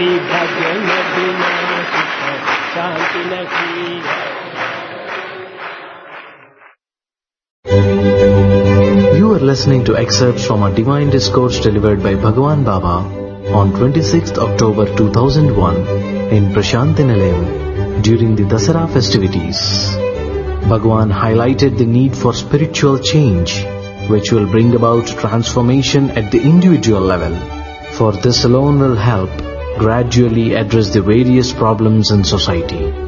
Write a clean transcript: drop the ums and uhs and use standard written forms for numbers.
भजन बिना शांति नहीं है। You are listening to excerpts from a divine discourse delivered by Bhagwan Baba on 26th October 2001 in Prashanti Nilayam during the Dasara festivities. Bhagwan highlighted the need for spiritual change, which will bring about transformation at the individual level. For this alone will help gradually address the various problems in society.